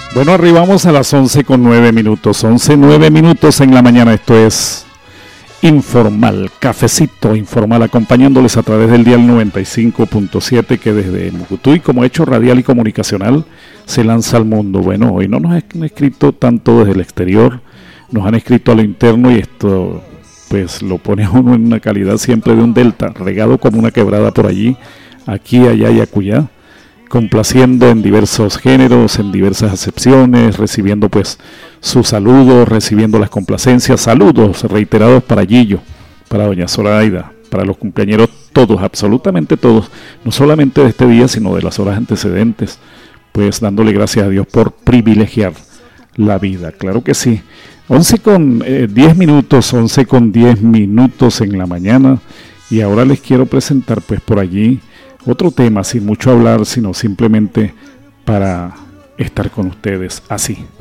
Bueno, arribamos a las 11:09, 11:09 en la mañana. Esto es Informal, cafecito informal, acompañándoles a través del dial 95.7 que desde Mucutuy, como hecho radial y comunicacional, se lanza al mundo. Bueno, hoy no nos han escrito tanto desde el exterior, nos han escrito a lo interno y esto pues lo pone a uno en una calidad siempre de un delta, regado como una quebrada por allí, aquí, allá y acullá, complaciendo en diversos géneros, en diversas acepciones, recibiendo pues sus saludos, recibiendo las complacencias, saludos reiterados para Gillo, para doña Zoraida, para los compañeros todos, absolutamente todos, no solamente de este día, sino de las horas antecedentes, pues dándole gracias a Dios por privilegiar la vida, claro que sí. 11:10 en la mañana, y ahora les quiero presentar pues por allí otro tema, sin mucho hablar, sino simplemente para estar con ustedes así.